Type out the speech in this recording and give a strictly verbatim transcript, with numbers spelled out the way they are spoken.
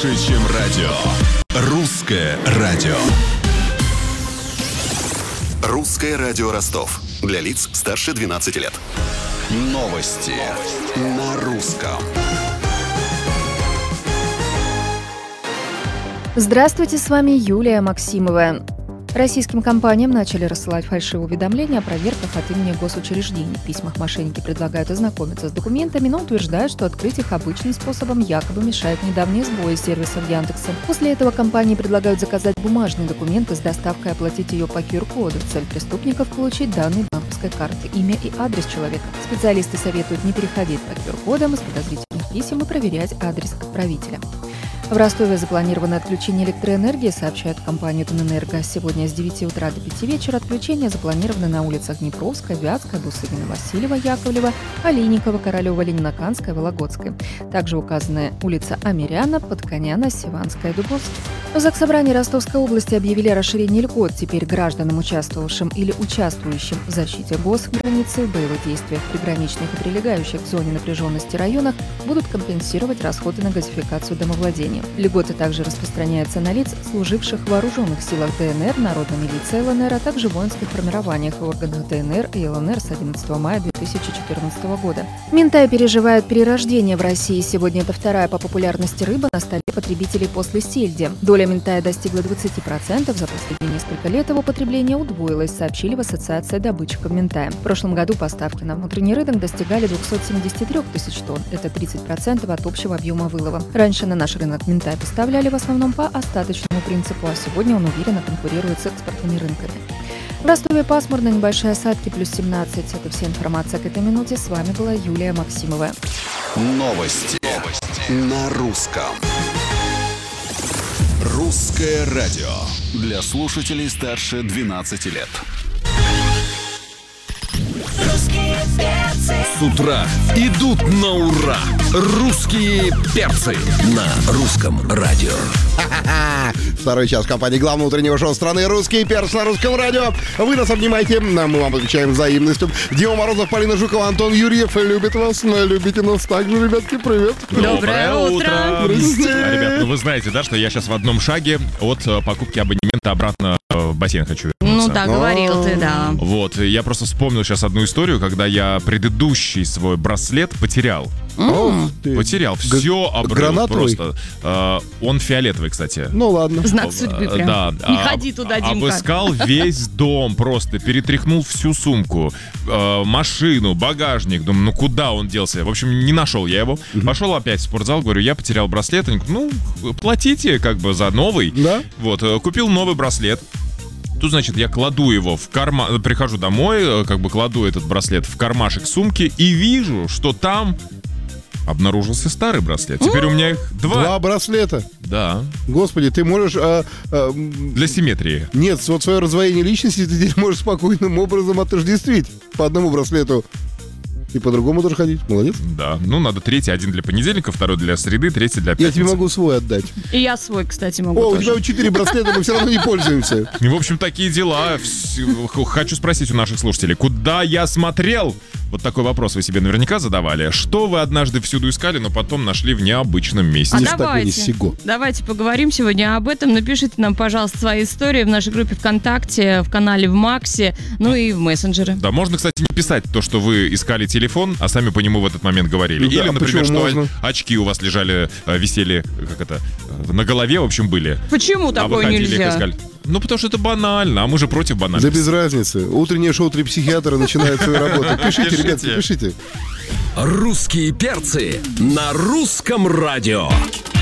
больше, чем радио. Русское радио. Русское радио Ростов. Для лиц старше двенадцати лет. Новости на русском. Здравствуйте, с вами Юлия Максимова. Российским компаниям начали рассылать фальшивые уведомления о проверках от имени госучреждений. В письмах мошенники предлагают ознакомиться с документами, но утверждают, что открыть их обычным способом якобы мешает недавние сбои сервисов Яндекса. После этого компании предлагают заказать бумажные документы с доставкой и оплатить ее по ку ар коду. Цель преступников – получить данные банковской карты, имя и адрес человека. Специалисты советуют не переходить по ку ар кодам из подозрительных писем и проверять адрес отправителя. В Ростове запланировано отключение электроэнергии, сообщает компания Донэнерго. Сегодня с девяти утра до пяти вечера отключение запланировано на улицах Днепровская, Вятская, Бусыгина, Васильева, Яковлева, Олейникова, Королева, Ленинаканская, Вологодская. Также указаны улица Амиряна, Подконяна, Севанская, Дубовская. В Заксобрании Ростовской области объявили о расширении льгот. Теперь гражданам, участвовавшим или участвующим в защите госграницы, в боевых действиях в приграничных и прилегающих к зоне напряженности районах будут компенсировать расходы на газификацию домовладения. Льготы также распространяются на лиц, служивших в вооруженных силах ДНР, народной милиции ЛНР, а также воинских формированиях и органах ДНР и ЛНР с одиннадцатого мая две тысячи четырнадцатого года. Минтай переживает перерождение в России. Сегодня это вторая по популярности рыба на столе потребителей после сельди. Доля минтая достигла двадцать процентов. За последние несколько лет его потребление удвоилось, сообщили в Ассоциации добытчиков минтая. В прошлом году поставки на внутренний рынок достигали двести семьдесят три тысяч тонн. Это тридцать процентов от общего объема вылова. Раньше на наш рынок минтай поставляли в основном по остаточному принципу, а сегодня он уверенно конкурирует с экспортными рынками. В Ростове пасмурно, небольшие осадки, плюс семнадцать. Это вся информация к этой минуте. С вами была Юлия Максимова. Новости, Новости. на русском. Русское радио. Для слушателей старше двенадцати лет. С утра идут на ура. Русские перцы на русском радио. Второй час в компании главного утреннего шоу страны «Русский перц» на русском радио. Вы нас обнимайте, мы вам отвечаем взаимностью. Дима Морозов, Полина Жукова, Антон Юрьев любит вас, но любите нас также, ребятки, привет. Доброе утро. Здрасте. Ребят, ну вы знаете, да, что я сейчас в одном шаге от покупки абонемента обратно в бассейн хочу вернуться. Ну да, говорил ты, да. Вот, я просто вспомнил сейчас одну историю, когда я предыдущий свой браслет потерял. Ох ты. Потерял, все обрыл гранатовый? просто. Э, он фиолетовый, кстати. Ну ладно. Знак судьбы прям. Да, Не а, ходи туда, Димка. Обыскал весь дом просто, перетряхнул всю сумку, э, машину, багажник. Думаю, ну куда он делся? В общем, не нашел я его. Пошел опять в спортзал, говорю, я потерял браслет. Они говорят, ну, платите как бы за новый. Да? Вот, э, купил новый браслет. Тут, значит, я кладу его в карман, прихожу домой, как бы кладу этот браслет в кармашек сумки и вижу, что там обнаружился старый браслет. Теперь у меня их два. Два браслета. Да. Господи, ты можешь... А, а, Для симметрии. нет, вот свое раздвоение личности ты теперь можешь спокойным образом отождествить по одному браслету. И по-другому тоже ходить. Молодец. Да. Ну, надо третий. Один для понедельника, второй для среды, третий для Я пятницы. тебе могу свой отдать. И я свой, кстати, могу О, у тоже. тебя четыре браслета, мы все равно не пользуемся. И, в общем, такие дела. Вс- Хочу спросить у наших слушателей, куда я смотрел? Вот такой вопрос вы себе наверняка задавали. Что вы однажды всюду искали, но потом нашли в необычном месте? А Слышь, такой давайте, не сего. давайте поговорим сегодня об этом. Напишите нам, пожалуйста, свои истории в нашей группе ВКонтакте, в канале в Максе, ну и в мессенджеры. Да, можно, кстати, не писать то, что вы искали телефон, а сами по нему в этот момент говорили. Ну да, Или, например, почему что можно? очки у вас лежали, э, висели, как это, э, на голове, в общем, были. Почему А вы такое ходили их нельзя? искали. Ну, потому что это банально, а мы же против Да банальности. без разницы. Утреннее шоу «Три психиатра» начинает свою работу. Пишите, Пишите. ребятки, пишите. Русские перцы на русском радио.